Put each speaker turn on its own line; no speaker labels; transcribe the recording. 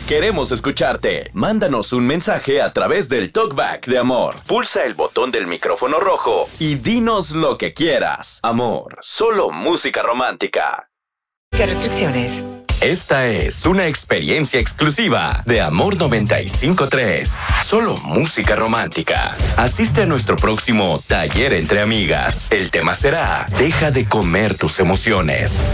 Queremos escucharte. Mándanos un mensaje a través del TalkBack de Amor. Pulsa el botón del micrófono rojo y dinos lo que quieras. Amor, solo música romántica.
¿Qué restricciones?
Esta es una experiencia exclusiva de Amor 95.3. Solo música romántica. Asiste a nuestro próximo taller entre amigas. El tema será: deja de comer tus emociones.